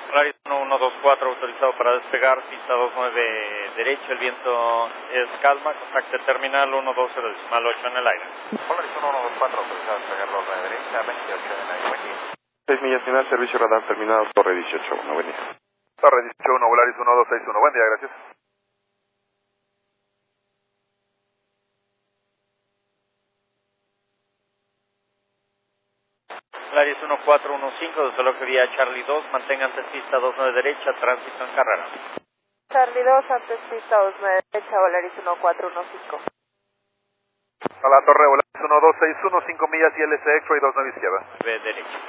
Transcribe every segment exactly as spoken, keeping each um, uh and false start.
Polaris uno uno dos cuatro autorizado para despegar, pista dos nueve derecha, el viento es calma, contacte terminal uno dos cero decimal ocho en el aire. Polaris uno uno dos cuatro autorizado a despegar dos nueve derecha, veintiocho en el aire, buen día. seis millas final, servicio radar terminado, Torre dieciocho uno, buen día. Torre dieciocho uno, Polaris uno dos seis uno, buen día, gracias. Polaris uno cuatro uno cinco, desde lo que vía Charlie dos, manténganse pista dos nueve derecha, tránsito en carrera. Charlie dos, antes pista dos nueve derecha, Polaris uno cuatro uno cinco. A la torre, Polaris uno dos seis uno, cinco millas y L C X-Ray dos nueve izquierda. nueve derecha.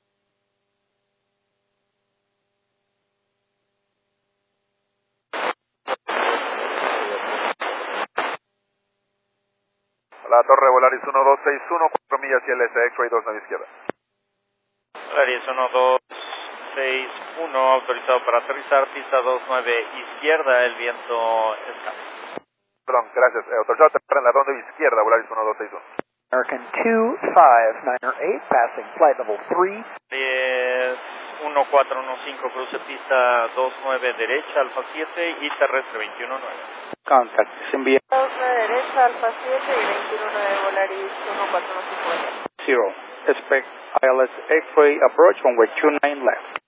A la torre, Polaris uno dos seis uno, cuatro millas y L C X-Ray dos nueve izquierda. Polaris uno dos seis uno, autorizado para aterrizar, pista dos nueve izquierda, el viento es calmo. Perdón, gracias. Eh, autorizado a aterrizar en la ronda izquierda, Polaris uno dos seis uno. American two five nine eight, passing flight level three. Es uno cuatro uno cinco, cruce pista dos nueve derecha, Alfa siete y terrestre veintiuno nueve. Contact, se envía dos nueve derecha, Alfa siete y veintiuno nueve, Polaris uno cuatro uno cinco. zero. Expect I L S X-ray approach runway two nine left.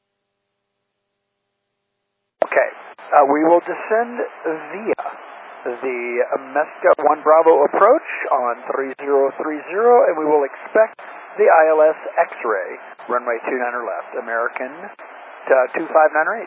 Okay, uh, we will descend via the Mesca one Bravo approach on three zero three zero, and we will expect the I L S X-ray, runway two niner left, American uh, two five nine eight.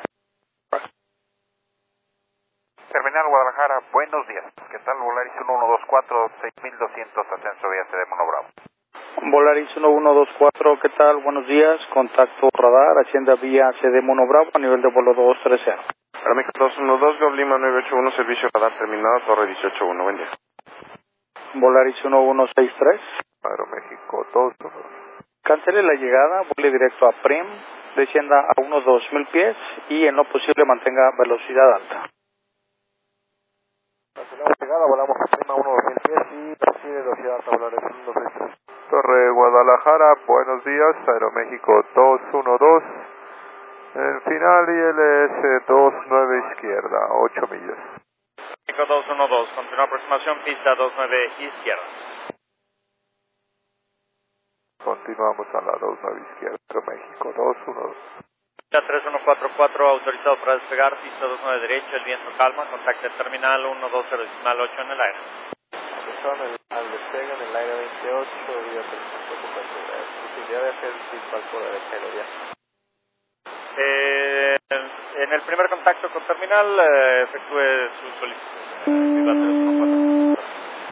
Terminal Guadalajara, buenos días. ¿Qué tal, Polaris uno uno dos cuatro, seis mil doscientos, ascenso vía C D Mono Bravo? Volaris uno uno dos cuatro, ¿qué tal? Buenos días, contacto radar, hacienda vía C D Mono Bravo a nivel de vuelo dos tres cero. Aeroméxico dos uno dos, Golf Lima nueve ocho uno, servicio radar terminado, Torre dieciocho uno, buen día. Volaris uno uno seis tres. Aeroméxico dos uno. Cancele la llegada, vuele directo a Prim, descienda a unos dos mil pies y en lo posible mantenga velocidad alta. Cancelamos llegada, volamos a Prim a uno dos mil pies y recibe velocidad alta, Polaris uno dos seis tres. Torre Guadalajara, buenos días, Aeroméxico dos uno dos. En final I L S dos nueve izquierda, ocho millas. México dos uno dos, continúa aproximación, pista dos nueve izquierda. Continuamos a la dos nueve izquierda, México dos uno dos. Pista tres uno cuatro cuatro, autorizado para despegar, pista dos nueve derecha, el viento calma, contacte terminal uno dos cero decimal ocho en el aire. Al despegue en el aire veintiocho, vía posibilidad de hacer principal por derecha y vía. Eh, en el primer contacto con terminal, eh, efectúe su solicitud. Viva tres uno cuatro.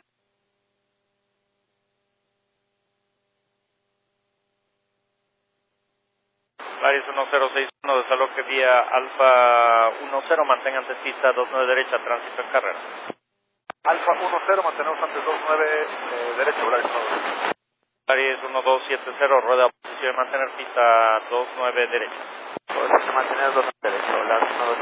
Polaris uno cero seis uno, desaloje vía Alfa uno cero, manténganse pista dos nueve derecha, tránsito en carrera. Alfa uno cero, mantenemos antes dos nueve eh, derecha, Polaris uno dos. Polaris uno dos siete cero, rueda posición, mantener pista dos nueve derecha. Mantener dos derecha, Polaris uno dos.